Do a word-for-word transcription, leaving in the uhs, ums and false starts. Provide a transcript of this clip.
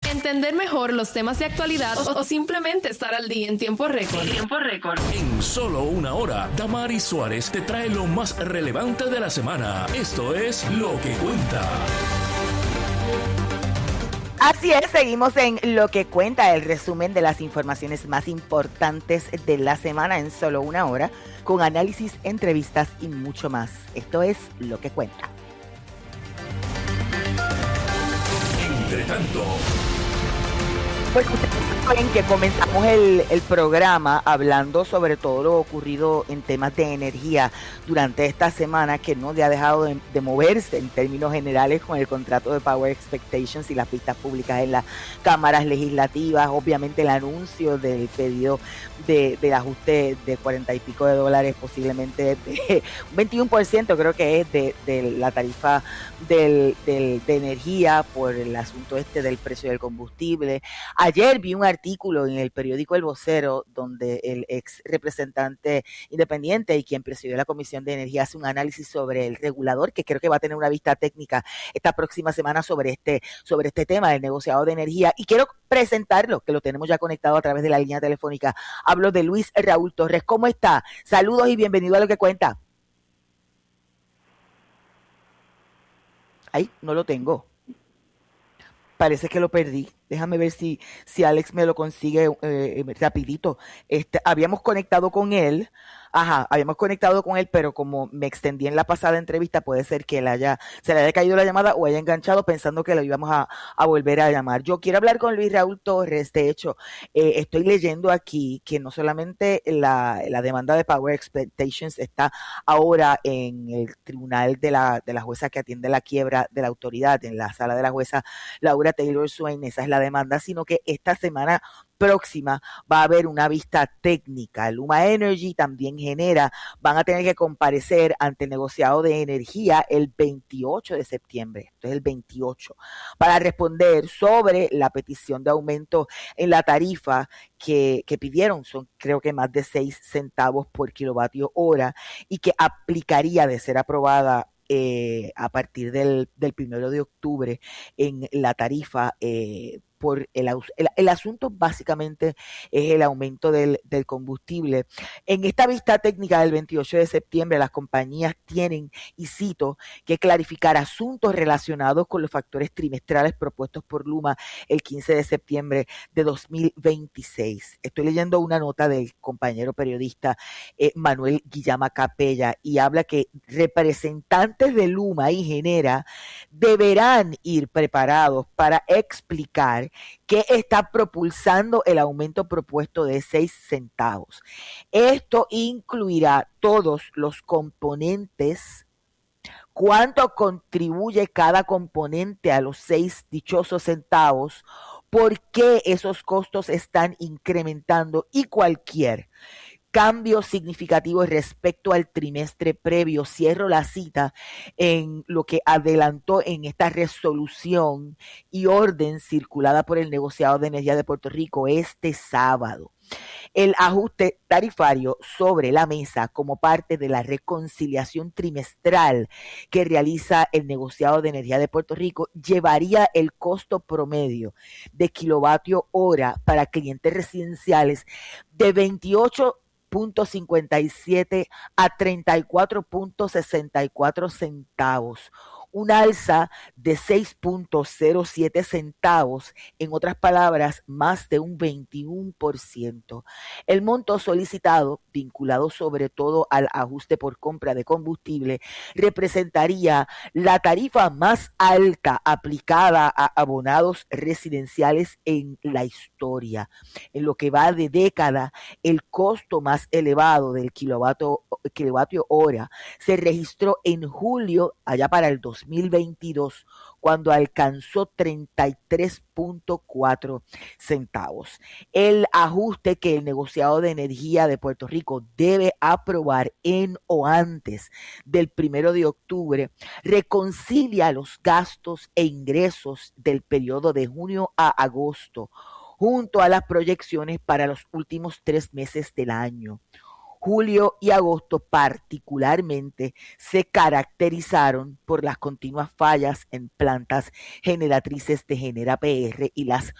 Entender mejor los temas de actualidad o, o simplemente estar al día en tiempo récord. Tiempo récord. En solo una hora, Damaris Suárez te trae lo más relevante de la semana. Esto es Lo que Cuenta. Así es, seguimos en Lo que Cuenta, el resumen de las informaciones más importantes de la semana en solo una hora, con análisis, entrevistas y mucho más. Esto es Lo que Cuenta. Entre tanto, pues ustedes saben que comenzamos el, el programa hablando sobre todo lo ocurrido en temas de energía durante esta semana, que no ha dejado de, de moverse en términos generales con el contrato de Power Expectations y las vistas públicas en las cámaras legislativas. Obviamente el anuncio del pedido de, del ajuste de cuarenta y pico de dólares, posiblemente de un veintiuno por ciento creo que es de, de la tarifa del, del, de energía por el asunto este del precio del combustible. Ayer vi un artículo en el periódico El Vocero donde el ex representante independiente y quien presidió la Comisión de Energía hace un análisis sobre el regulador, que creo que va a tener una vista técnica esta próxima semana sobre este, sobre este tema del negociado de energía. Y quiero presentarlo, que lo tenemos ya conectado a través de la línea telefónica. Hablo de Luis Raúl Torres. ¿Cómo está? Saludos y bienvenido a Lo que Cuenta. Ay, no lo tengo. Parece que lo perdí. Déjame ver si, si Alex me lo consigue eh, rapidito. Este, habíamos conectado con él. Ajá, habíamos conectado con él, pero como me extendí en la pasada entrevista, puede ser que él haya, se le haya caído la llamada o haya enganchado pensando que lo íbamos a, a volver a llamar. Yo quiero hablar con Luis Raúl Torres. De hecho, eh, estoy leyendo aquí que no solamente la, la demanda de Power Expectations está ahora en el tribunal de la, de la jueza que atiende la quiebra de la autoridad, en la sala de la jueza Laura Taylor Swain, esa es la demanda, sino que esta semana próxima va a haber una vista técnica. Luma Energy también genera, van a tener que comparecer ante el negociado de energía el veintiocho de septiembre, esto es el veintiocho, para responder sobre la petición de aumento en la tarifa que, que pidieron, son creo que más de seis centavos por kilovatio hora, y que aplicaría de ser aprobada eh, a partir del, del primero de octubre en la tarifa eh, por el, el, el asunto básicamente es el aumento del, del combustible. En esta vista técnica del veintiocho de septiembre, las compañías tienen, y cito, que clarificar asuntos relacionados con los factores trimestrales propuestos por Luma el quince de septiembre de dos mil veintiséis. Estoy leyendo una nota del compañero periodista eh, Manuel Guillama Capella, y habla que representantes de Luma y Genera deberán ir preparados para explicar que está propulsando el aumento propuesto de seis centavos. Esto incluirá todos los componentes, cuánto contribuye cada componente a los seis dichosos centavos, por qué esos costos están incrementando y cualquier cambios significativos respecto al trimestre previo. Cierro la cita en lo que adelantó en esta resolución y orden circulada por el negociado de energía de Puerto Rico este sábado. El ajuste tarifario sobre la mesa como parte de la reconciliación trimestral que realiza el negociado de energía de Puerto Rico llevaría el costo promedio de kilovatio hora para clientes residenciales de veintiocho punto cincuenta y siete a treinta y cuatro punto sesenta y cuatro centavos, un alza de seis punto cero siete centavos, en otras palabras, más de un veintiuno por ciento. El monto solicitado, vinculado sobre todo al ajuste por compra de combustible, representaría la tarifa más alta aplicada a abonados residenciales en la historia. En lo que va de década, el costo más elevado del kilovatio, kilovatio hora se registró en julio, allá para el dos mil veintidós, cuando alcanzó treinta y tres punto cuatro centavos. El ajuste que el negociado de energía de Puerto Rico debe aprobar en o antes del primero de octubre reconcilia los gastos e ingresos del periodo de junio a agosto, junto a las proyecciones para los últimos tres meses del año. Julio y agosto particularmente se caracterizaron por las continuas fallas en plantas generatrices de Genera P R y las